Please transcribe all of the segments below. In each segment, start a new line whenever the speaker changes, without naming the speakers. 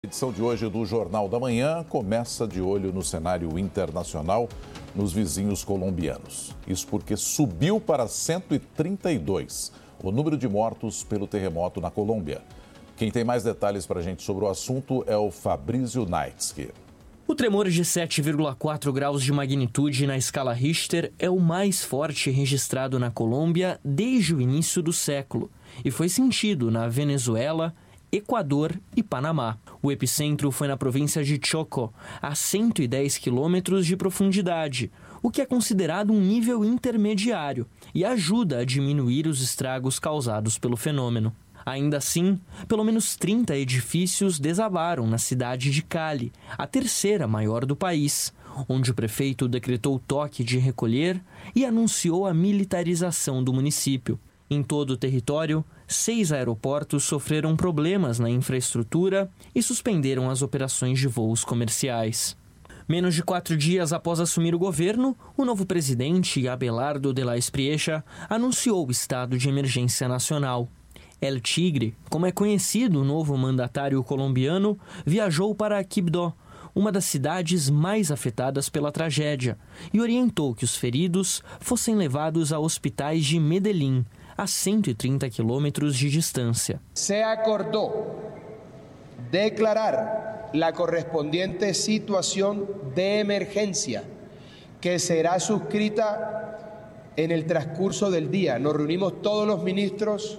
edição de hoje do Jornal da Manhã começa de olho no cenário internacional, nos vizinhos colombianos. Isso porque subiu para 132 o número de mortos pelo terremoto na Colômbia. Quem tem mais detalhes para a gente sobre o assunto é o Fabrício Naitsky.
O tremor de 7,4 graus de magnitude na escala Richter é o mais forte registrado na Colômbia desde o início do século e foi sentido na Venezuela, Equador e Panamá. O epicentro foi na província de Chocó, a 110 quilômetros de profundidade, o que é considerado um nível intermediário e ajuda a diminuir os estragos causados pelo fenômeno. Ainda assim, pelo menos 30 edifícios desabaram na cidade de Cali, a terceira maior do país, onde o prefeito decretou toque de recolher e anunciou a militarização do município. Em todo o território, 6 aeroportos sofreram problemas na infraestrutura e suspenderam as operações de voos comerciais. Menos de 4 dias após assumir o governo, o novo presidente, Abelardo de la Espriella, anunciou o estado de emergência nacional. El Tigre, como é conhecido o novo mandatário colombiano, viajou para Quibdó, uma das cidades mais afetadas pela tragédia, e orientou que os feridos fossem levados a hospitais de Medellín, a 130 quilômetros de distância.
Se acordou declarar a correspondiente situação de emergência, que será suscrita no transcurso do dia. Nos reunimos todos os ministros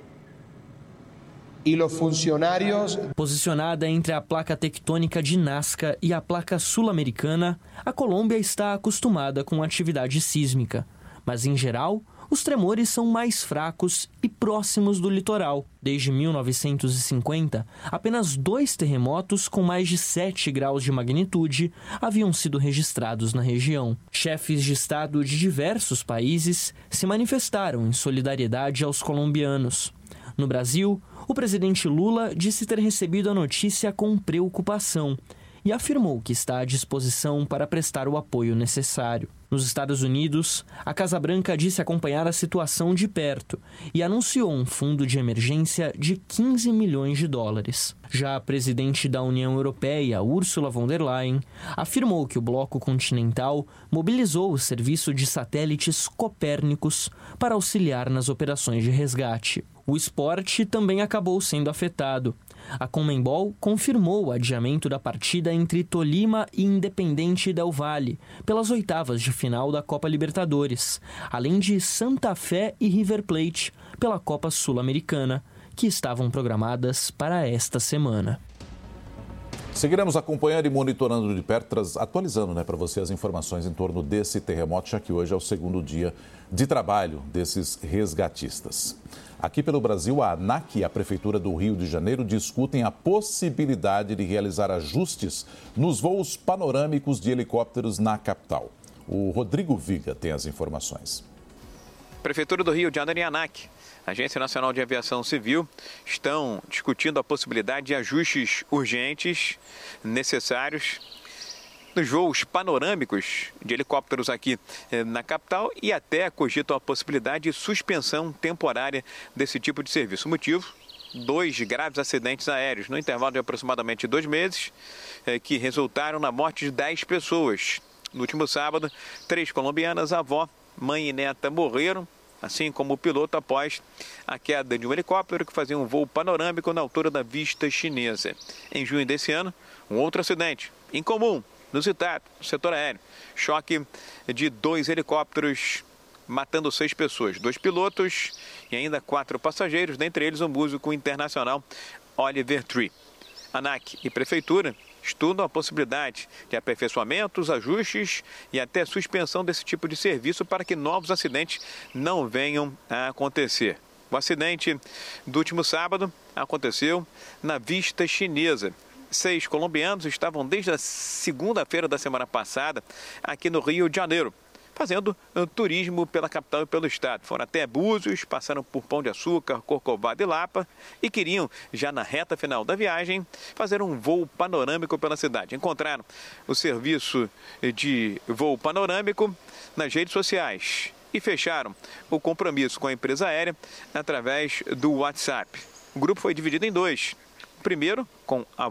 e os funcionários.
Posicionada entre a placa tectônica de Nazca e a placa sul-americana, a Colômbia está acostumada com atividade sísmica, mas em geral, os tremores são mais fracos e próximos do litoral. Desde 1950, apenas 2 terremotos com mais de 7 graus de magnitude haviam sido registrados na região. Chefes de Estado de diversos países se manifestaram em solidariedade aos colombianos. No Brasil, o presidente Lula disse ter recebido a notícia com preocupação e afirmou que está à disposição para prestar o apoio necessário. Nos Estados Unidos, a Casa Branca disse acompanhar a situação de perto e anunciou um fundo de emergência de 15 milhões de dólares. Já a presidente da União Europeia, Ursula von der Leyen, afirmou que o bloco continental mobilizou o serviço de satélites Copérnicos para auxiliar nas operações de resgate. O esporte também acabou sendo afetado. A Conmebol confirmou o adiamento da partida entre Tolima e Independente Del Valle, pelas oitavas de final da Copa Libertadores, além de Santa Fé e River Plate, pela Copa Sul-Americana, que estavam programadas para esta semana.
Seguiremos acompanhando e monitorando de perto, atualizando para você as informações em torno desse terremoto, já que hoje é o segundo dia de trabalho desses resgatistas. Aqui pelo Brasil, a ANAC e a Prefeitura do Rio de Janeiro discutem a possibilidade de realizar ajustes nos voos panorâmicos de helicópteros na capital. O Rodrigo Viga tem as informações.
Prefeitura do Rio de Janeiro e a ANAC, Agência Nacional de Aviação Civil, estão discutindo a possibilidade de ajustes urgentes necessários nos voos panorâmicos de helicópteros aqui na capital e até cogitam a possibilidade de suspensão temporária desse tipo de serviço. O motivo? 2 graves acidentes aéreos no intervalo de aproximadamente 2 meses que resultaram na morte de 10 pessoas. No último sábado, 3 colombianas, avó, mãe e neta, morreram, assim como o piloto, após a queda de um helicóptero que fazia um voo panorâmico na altura da vista chinesa. Em junho desse ano, um outro acidente incomum, inusitado, no setor aéreo. Choque de 2 helicópteros, matando 6 pessoas, 2 pilotos e ainda 4 passageiros, dentre eles o músico internacional Oliver Tree. ANAC e Prefeitura estudam a possibilidade de aperfeiçoamentos, ajustes e até suspensão desse tipo de serviço para que novos acidentes não venham a acontecer. O acidente do último sábado aconteceu na vista chinesa. 6 colombianos estavam desde a segunda-feira da semana passada aqui no Rio de Janeiro, fazendo turismo pela capital e pelo estado. Foram até Búzios, passaram por Pão de Açúcar, Corcovado e Lapa e queriam, já na reta final da viagem, fazer um voo panorâmico pela cidade. Encontraram o serviço de voo panorâmico nas redes sociais e fecharam o compromisso com a empresa aérea através do WhatsApp. O grupo foi dividido em 2. Primeiro, com a avó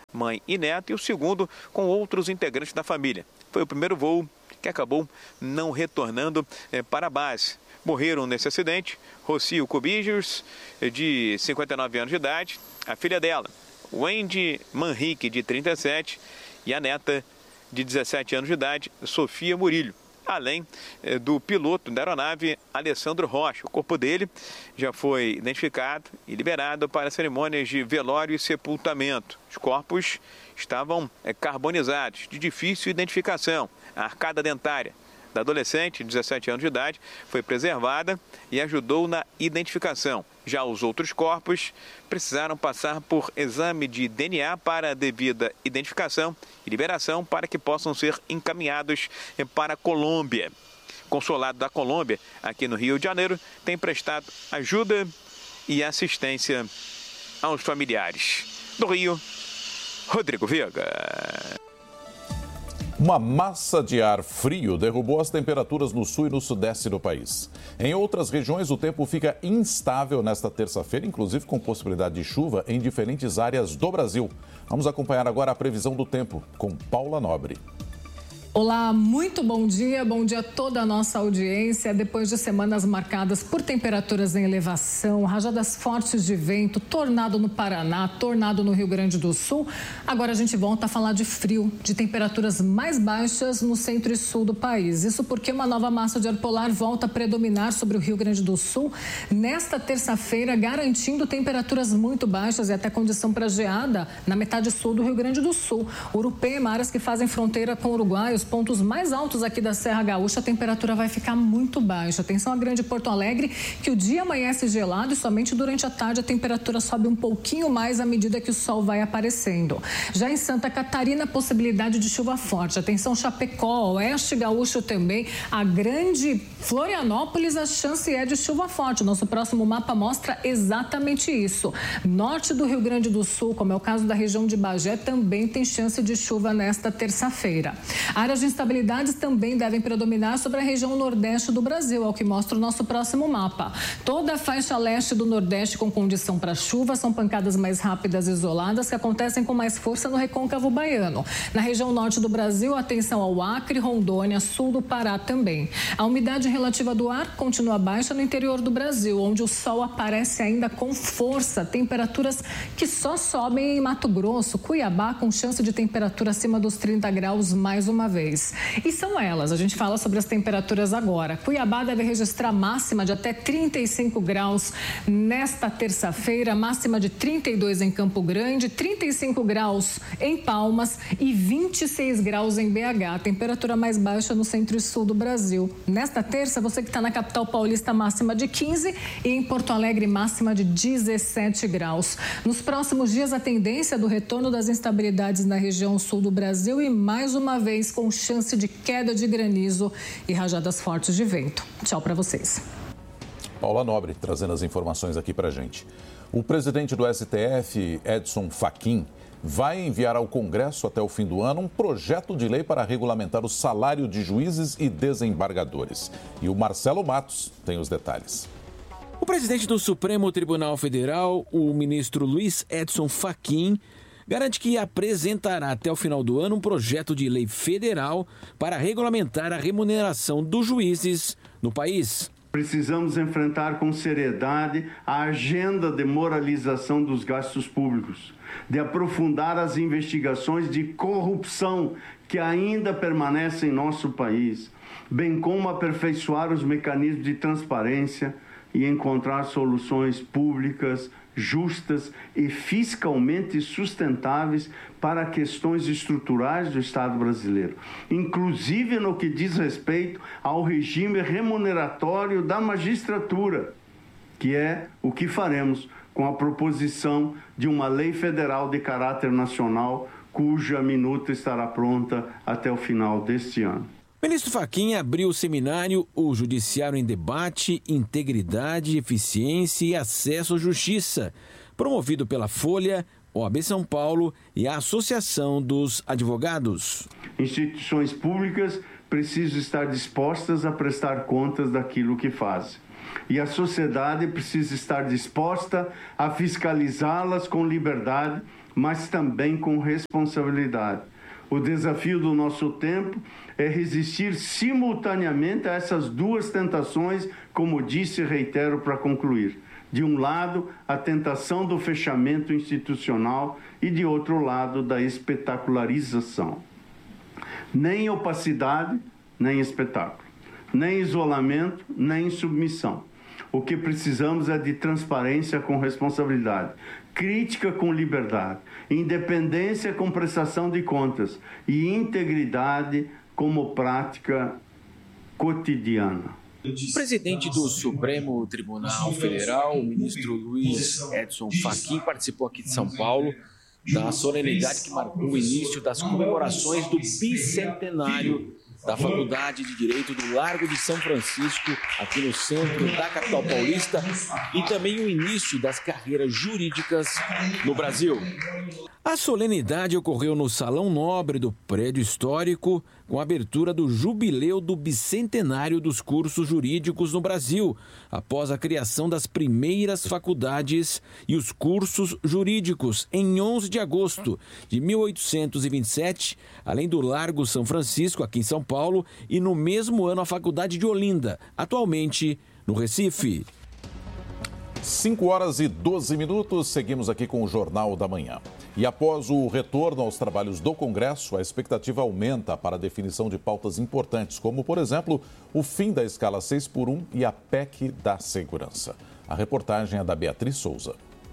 mãe e neto, e o segundo com outros integrantes da família. Foi o primeiro voo que acabou não retornando para a base. Morreram nesse acidente Rocio Cubijos, de 59 anos de idade, a filha dela, Wendy Manrique, de 37, e a neta, de 17 anos de idade, Sofia Murilho, além do piloto da aeronave, Alessandro Rocha. O corpo dele já foi identificado e liberado para cerimônias de velório e sepultamento. Os corpos estavam carbonizados, de difícil identificação. A arcada dentária da adolescente, de 17 anos de idade, foi preservada e ajudou na identificação. Já os outros corpos precisaram passar por exame de DNA para a devida identificação e liberação para que possam ser encaminhados para a Colômbia. O Consulado da Colômbia, aqui no Rio de Janeiro, tem prestado ajuda e assistência aos familiares. Do Rio, Rodrigo Viega.
Uma massa de ar frio derrubou as temperaturas no sul e no sudeste do país. Em outras regiões, o tempo fica instável nesta terça-feira, inclusive com possibilidade de chuva em diferentes áreas do Brasil. Vamos acompanhar agora a previsão do tempo com Paula Nobre.
Olá, muito bom dia a toda a nossa audiência. Depois de semanas marcadas por temperaturas em elevação, rajadas fortes de vento, tornado no Paraná, tornado no Rio Grande do Sul, agora a gente volta a falar de frio, de temperaturas mais baixas no centro e sul do país. Isso porque uma nova massa de ar polar volta a predominar sobre o Rio Grande do Sul nesta terça-feira, garantindo temperaturas muito baixas e até condição para geada na metade sul do Rio Grande do Sul. Urupema, áreas que fazem fronteira com o Uruguai, os pontos mais altos aqui da Serra Gaúcha, a temperatura vai ficar muito baixa. Atenção à Grande Porto Alegre, que o dia amanhece gelado e somente durante a tarde a temperatura sobe um pouquinho mais à medida que o sol vai aparecendo. Já em Santa Catarina, possibilidade de chuva forte. Atenção Chapecó, Oeste Gaúcho também. A Grande Florianópolis, a chance é de chuva forte. Nosso próximo mapa mostra exatamente isso. Norte do Rio Grande do Sul, como é o caso da região de Bagé, também tem chance de chuva nesta terça-feira. Áreas de instabilidades também devem predominar sobre a região nordeste do Brasil, é o que mostra o nosso próximo mapa. Toda a faixa leste do Nordeste com condição para chuva, são pancadas mais rápidas e isoladas que acontecem com mais força no recôncavo baiano. Na região norte do Brasil, atenção ao Acre, Rondônia, sul do Pará também. A umidade relativa do ar continua baixa no interior do Brasil, onde o sol aparece ainda com força. Temperaturas que só sobem em Mato Grosso, Cuiabá, com chance de temperatura acima dos 30 graus mais uma vez. E são elas, a gente fala sobre as temperaturas agora. Cuiabá deve registrar máxima de até 35 graus nesta terça-feira, máxima de 32 em Campo Grande, 35 graus em Palmas e 26 graus em BH. A temperatura mais baixa no centro e sul do Brasil. Nesta terça, você que está na capital paulista, máxima de 15 e em Porto Alegre, máxima de 17 graus. Nos próximos dias, a tendência do retorno das instabilidades na região sul do Brasil e mais uma vez com chance de queda de granizo e rajadas fortes de vento. Tchau para vocês.
Paula Nobre trazendo as informações aqui para a gente. O presidente do STF, Edson Fachin, vai enviar ao Congresso até o fim do ano um projeto de lei para regulamentar o salário de juízes e desembargadores. E o Marcelo Matos tem os detalhes.
O presidente do Supremo Tribunal Federal, o ministro Luiz Edson Fachin, garante que apresentará até o final do ano um projeto de lei federal para regulamentar a remuneração dos juízes no país.
Precisamos enfrentar com seriedade a agenda de moralização dos gastos públicos, de aprofundar as investigações de corrupção que ainda permanecem em nosso país, bem como aperfeiçoar os mecanismos de transparência e encontrar soluções públicas, justas e fiscalmente sustentáveis para questões estruturais do Estado brasileiro, inclusive no que diz respeito ao regime remuneratório da magistratura, que é o que faremos com a proposição de uma lei federal de caráter nacional, cuja minuta estará pronta até o final deste ano.
O ministro Fachin abriu o seminário O Judiciário em Debate, Integridade, Eficiência e Acesso à Justiça, promovido pela Folha, OAB São Paulo e a Associação dos Advogados.
Instituições públicas precisam estar dispostas a prestar contas daquilo que fazem. E a sociedade precisa estar disposta a fiscalizá-las com liberdade, mas também com responsabilidade. O desafio do nosso tempo é resistir simultaneamente a essas duas tentações, como disse e reitero para concluir. De um lado, a tentação do fechamento institucional e, de outro lado, da espetacularização. Nem opacidade, nem espetáculo. Nem isolamento, nem submissão. O que precisamos é de transparência com responsabilidade, crítica com liberdade, independência com prestação de contas e integridade como prática cotidiana.
O presidente do Supremo Tribunal Federal, o ministro Luiz Edson Fachin, participou aqui de São Paulo da solenidade que marcou o início das comemorações do bicentenário da Faculdade de Direito do Largo de São Francisco, aqui no centro da capital paulista, e também o início das carreiras jurídicas no Brasil. A solenidade ocorreu no Salão Nobre do prédio histórico, com a abertura do jubileu do bicentenário dos cursos jurídicos no Brasil, após a criação das primeiras faculdades e os cursos jurídicos em 11 de agosto de 1827, além do Largo São Francisco, aqui em São Paulo, e no mesmo ano a Faculdade de Olinda, atualmente no Recife.
5h12, seguimos aqui com o Jornal da Manhã. E após o retorno aos trabalhos do Congresso, a expectativa aumenta para a definição de pautas importantes, como, por exemplo, o fim da escala 6x1 e a PEC da segurança. A reportagem é da Beatriz Souza.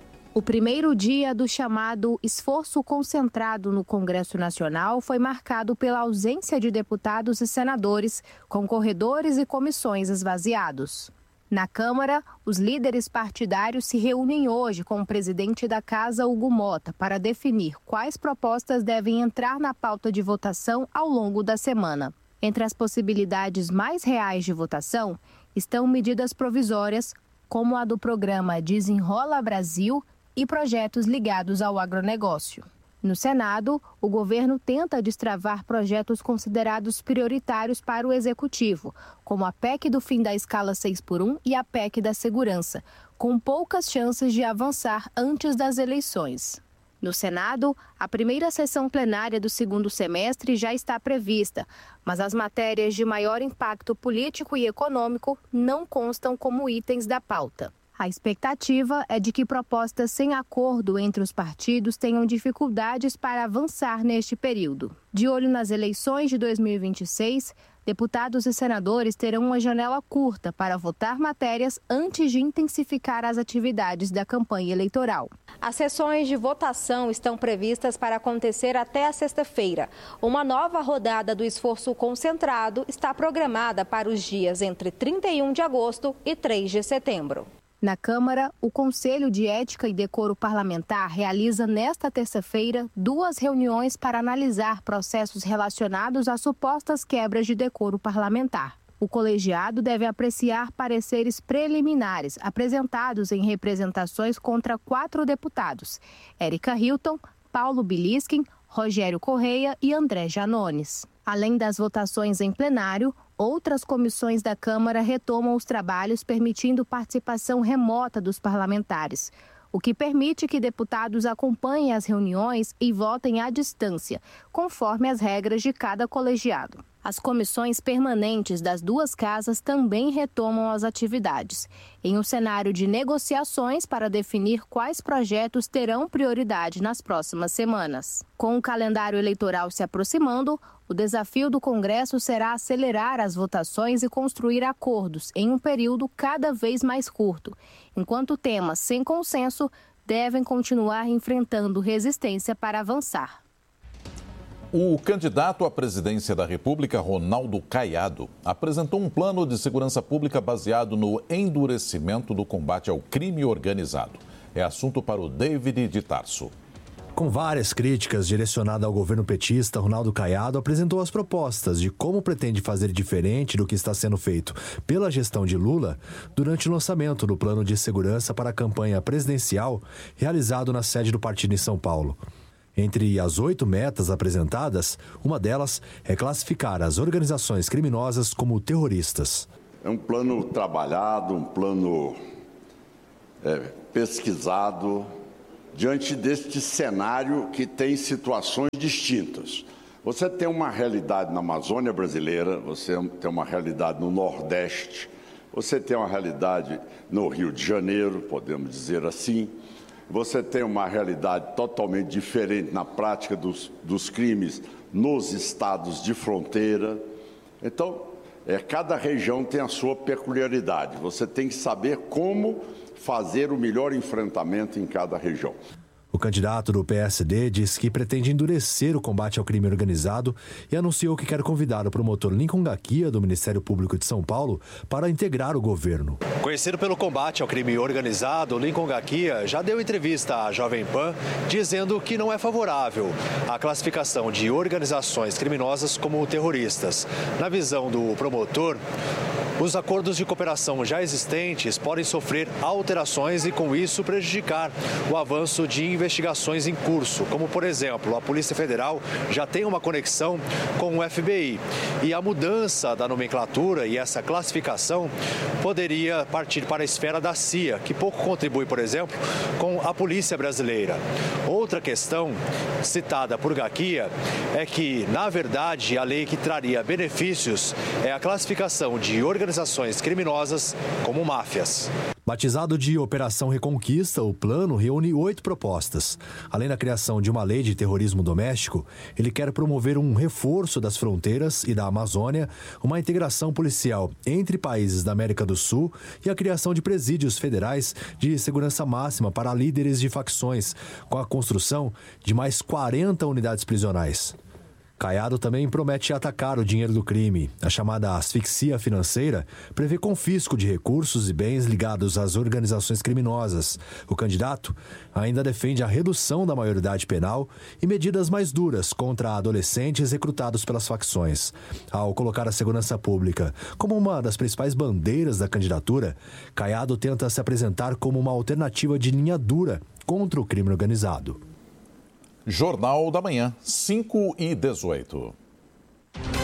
O primeiro dia do chamado esforço concentrado no Congresso Nacional foi marcado pela ausência de deputados e senadores, com corredores e comissões esvaziados. Na Câmara, os líderes partidários se reúnem hoje com o presidente da Casa, Hugo Mota, para definir quais propostas devem entrar na pauta de votação ao longo da semana. Entre as possibilidades mais reais de votação estão medidas provisórias, como a do programa Desenrola Brasil e projetos ligados ao agronegócio. No Senado, o governo tenta destravar projetos considerados prioritários para o Executivo, como a PEC do fim da escala 6x1 e a PEC da segurança, com poucas chances de avançar antes das eleições. No Senado, a primeira sessão plenária do segundo semestre já está prevista, mas as matérias de maior impacto político e econômico não constam como itens da pauta. A expectativa é de que propostas sem acordo entre os partidos tenham dificuldades para avançar neste período. De olho nas eleições de 2026, deputados e senadores terão uma janela curta para votar matérias antes de intensificar as atividades da campanha eleitoral.
As sessões de votação estão previstas para acontecer até a sexta-feira. Uma nova rodada do esforço concentrado está programada para os dias entre 31 de agosto e 3 de setembro.
Na Câmara, o Conselho de Ética e Decoro Parlamentar realiza nesta terça-feira 2 reuniões para analisar processos relacionados a supostas quebras de decoro parlamentar. O colegiado deve apreciar pareceres preliminares apresentados em representações contra 4 deputados: Érica Hilton, Paulo Biliskin, Rogério Correia e André Janones. Além das votações em plenário, outras comissões da Câmara retomam os trabalhos permitindo participação remota dos parlamentares, o que permite que deputados acompanhem as reuniões e votem à distância, conforme as regras de cada colegiado. As comissões permanentes das 2 casas também retomam as atividades, em um cenário de negociações para definir quais projetos terão prioridade nas próximas semanas. Com o calendário eleitoral se aproximando, o desafio do Congresso será acelerar as votações e construir acordos em um período cada vez mais curto, enquanto temas sem consenso devem continuar enfrentando resistência para avançar.
O candidato à presidência da República, Ronaldo Caiado, apresentou um plano de segurança pública baseado no endurecimento do combate ao crime organizado. É assunto para o David de Tarso.
Com várias críticas direcionadas ao governo petista, Ronaldo Caiado apresentou as propostas de como pretende fazer diferente do que está sendo feito pela gestão de Lula durante o lançamento do plano de segurança para a campanha presidencial realizado na sede do partido em São Paulo. Entre as 8 metas apresentadas, uma delas é classificar as organizações criminosas como terroristas.
É um plano trabalhado, um plano pesquisado, diante deste cenário que tem situações distintas. Você tem uma realidade na Amazônia brasileira, você tem uma realidade no Nordeste, você tem uma realidade no Rio de Janeiro, podemos dizer assim, você tem uma realidade totalmente diferente na prática dos crimes nos estados de fronteira. Então, cada região tem a sua peculiaridade. Você tem que saber como fazer o melhor enfrentamento em cada região.
O candidato do PSD diz que pretende endurecer o combate ao crime organizado e anunciou que quer convidar o promotor Lincoln Gaquia, do Ministério Público de São Paulo, para integrar o governo.
Conhecido pelo combate ao crime organizado, Lincoln Gaquia já deu entrevista à Jovem Pan dizendo que não é favorável à classificação de organizações criminosas como terroristas. Na visão do promotor, os acordos de cooperação já existentes podem sofrer alterações e, com isso, prejudicar o avanço de investigações em curso, como, por exemplo, a Polícia Federal já tem uma conexão com o FBI. E a mudança da nomenclatura e essa classificação poderia partir para a esfera da CIA, que pouco contribui, por exemplo, com a Polícia Brasileira. Outra questão citada por Gaquia é que, na verdade, a lei que traria benefícios é a classificação de organizações criminosas como máfias.
Batizado de Operação Reconquista, o plano reúne 8 propostas. Além da criação de uma lei de terrorismo doméstico, ele quer promover um reforço das fronteiras e da Amazônia, uma integração policial entre países da América do Sul e a criação de presídios federais de segurança máxima para líderes de facções, com a construção de mais 40 unidades prisionais. Caiado também promete atacar o dinheiro do crime. A chamada asfixia financeira prevê confisco de recursos e bens ligados às organizações criminosas. O candidato ainda defende a redução da maioridade penal e medidas mais duras contra adolescentes recrutados pelas facções. Ao colocar a segurança pública como uma das principais bandeiras da candidatura, Caiado tenta se apresentar como uma alternativa de linha dura contra o crime organizado.
Jornal da Manhã, 5h18.